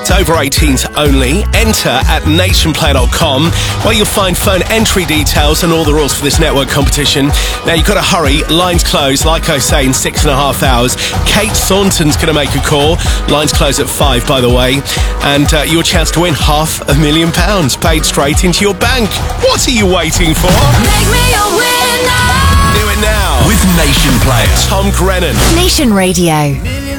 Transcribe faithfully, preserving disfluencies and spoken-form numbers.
It's over eighteens only. Enter at nationplayer dot com, where you'll find phone entry details and all the rules for this network competition. Now, you've got to hurry. Lines close, like I say, in six and a half hours. Kate Thornton's going to make a call. Lines close at five, by the way. And uh, your chance to win half a million pounds paid straight into your bank. What are you waiting for? Make me a winner. Do it now with Nation Player. Tom Grennan. Nation Radio.